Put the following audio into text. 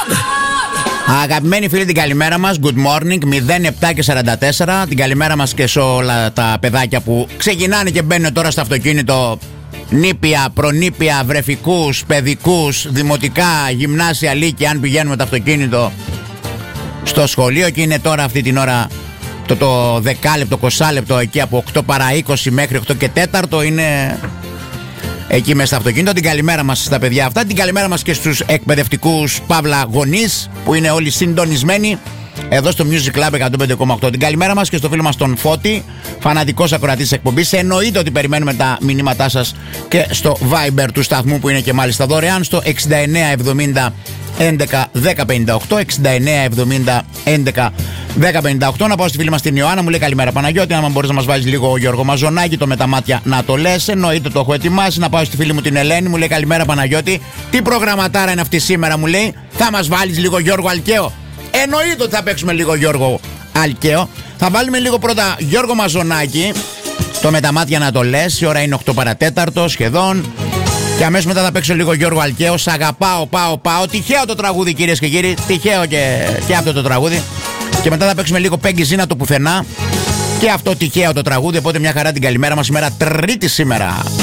Αγαπημένοι φίλοι, την καλημέρα μας. Good morning, 07:44. Την καλημέρα μας και σε όλα τα παιδάκια που ξεκινάνε και μπαίνουν τώρα στο αυτοκίνητο. Νήπια, προνήπια, βρεφικούς, παιδικούς, δημοτικά, γυμνάσια, λύκεια. Αν πηγαίνουμε το αυτοκίνητο στο σχολείο και είναι τώρα αυτή την ώρα το 10 λεπτό, 20 λεπτό εκεί από 8 παρά 20 μέχρι 8 και 4 είναι εκεί μέσα στο αυτοκίνητο. Την καλημέρα μας στα παιδιά αυτά. Την καλημέρα μας και στους εκπαιδευτικούς παύλα γονείς που είναι όλοι συντονισμένοι εδώ στο Music Club 105,8. Την καλημέρα μας και στο φίλο μας τον Φώτη, φανατικός ακροατής της εκπομπής. Εννοείται ότι περιμένουμε τα μηνύματά σας και στο Viber του σταθμού που είναι και μάλιστα δωρεάν στο 6970 11 1058. 6970 11 1058. Να πάω στη φίλη μας την Ιωάννα, μου λέει καλημέρα Παναγιώτη. Αν μπορείς να μας βάλεις λίγο Γιώργο Μαζονάκη, το με τα μάτια να το λες. Εννοείται, το έχω ετοιμάσει. Να πάω στη φίλη μου την Ελένη, μου λέει καλημέρα Παναγιώτη. Τι προγραμματάρα είναι αυτή σήμερα, μου λέει. Θα μας βάλεις λίγο Γιώργο Αλκαίο. Εννοείται ότι θα παίξουμε λίγο Γιώργο Αλκαίο. Θα βάλουμε λίγο πρώτα Γιώργο Μαζονάκη, το με τα μάτια να το λες. Η ώρα είναι 8 παρατέταρτο σχεδόν. Και αμέσως μετά θα παίξω λίγο Γιώργο Αλκαίο. Σ' αγαπάω, πάω. Τυχαίο το τραγούδι, κυρίες και κύριοι. Τυχαίο και αυτό το τραγούδι. Και μετά θα παίξουμε λίγο Πέγγι Ζήνα το πουθενά. Και αυτό τυχαίο το τραγούδι. Οπότε μια χαρά την καλημέρα μας. Ημέρα Τρίτη σήμερα.